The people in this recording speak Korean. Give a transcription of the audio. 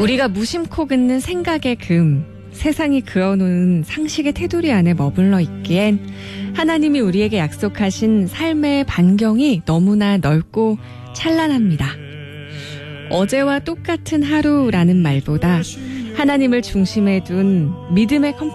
우리가 무심코 긋는 생각의 금, 세상이 그어놓은 상식의 테두리 안에 머물러 있기엔 하나님이 우리에게 약속하신 삶의 반경이 너무나 넓고 찬란합니다. 어제와 똑같은 하루라는 말보다 하나님을 중심에 둔 믿음의 컴퍼니